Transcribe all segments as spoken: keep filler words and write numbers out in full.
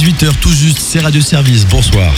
dix-huit heures tout juste, c'est Radio Service. Bonsoir.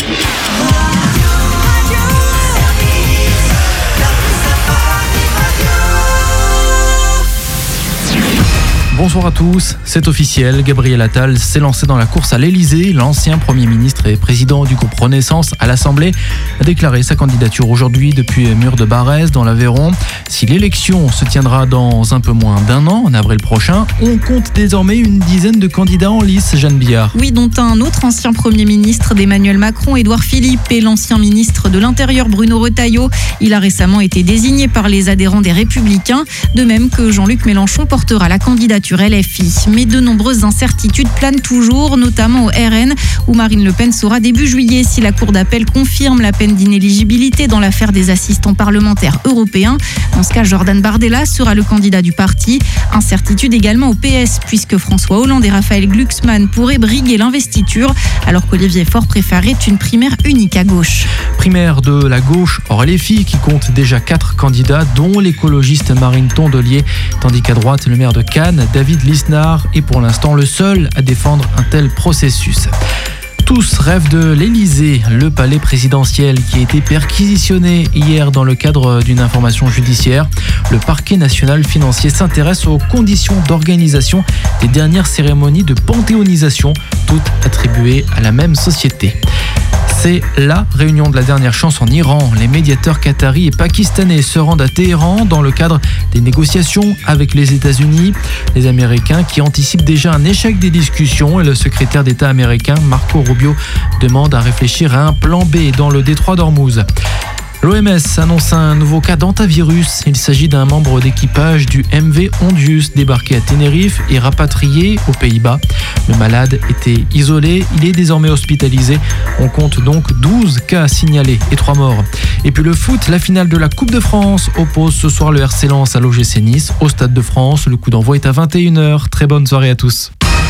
Bonsoir à tous, c'est officiel, Gabriel Attal s'est lancé dans la course à l'Elysée. L'ancien Premier ministre et président du groupe Renaissance à l'Assemblée a déclaré sa candidature aujourd'hui depuis Mur de Barrès dans l'Aveyron. Si l'élection se tiendra dans un peu moins d'un an, en avril prochain, on compte désormais une dizaine de candidats en lice, Jeanne Billard. Oui, dont un autre ancien Premier ministre d'Emmanuel Macron, Édouard Philippe, et l'ancien ministre de l'Intérieur, Bruno Retailleau. Il a récemment été désigné par les adhérents des Républicains, de même que Jean-Luc Mélenchon portera la candidature L F I. Mais de nombreuses incertitudes planent toujours, notamment au R N, où Marine Le Pen saura début juillet si la Cour d'appel confirme la peine d'inéligibilité dans l'affaire des assistants parlementaires européens. Dans ce cas, Jordan Bardella sera le candidat du parti. Incertitude également au P S, puisque François Hollande et Raphaël Glucksmann pourraient briguer l'investiture, alors qu'Olivier Faure préférait une primaire unique à gauche. Primaire de la gauche hors L F I qui compte déjà quatre candidats, dont l'écologiste Marine Tondelier, tandis qu'à droite, le maire de Cannes, David Lisnard, est pour l'instant le seul à défendre un tel processus. Tous rêvent de l'Elysée, le palais présidentiel qui a été perquisitionné hier dans le cadre d'une information judiciaire. Le parquet national financier s'intéresse aux conditions d'organisation des dernières cérémonies de panthéonisation, toutes attribuées à la même société. C'est la réunion de la dernière chance en Iran. Les médiateurs qataris et pakistanais se rendent à Téhéran dans le cadre des négociations avec les États-Unis. Les Américains qui anticipent déjà un échec des discussions et le secrétaire d'État américain Marco Rubio demande à réfléchir à un plan B dans le détroit d'Ormuz. L'O M S annonce un nouveau cas d'hantavirus. Il s'agit d'un membre d'équipage du M V Hondius débarqué à Tenerife et rapatrié aux Pays-Bas. Le malade était isolé, il est désormais hospitalisé. On compte donc douze cas signalés et trois morts. Et puis le foot, la finale de la Coupe de France oppose ce soir le R C Lens à l'O G C Nice au Stade de France. Le coup d'envoi est à vingt et une heures. Très bonne soirée à tous.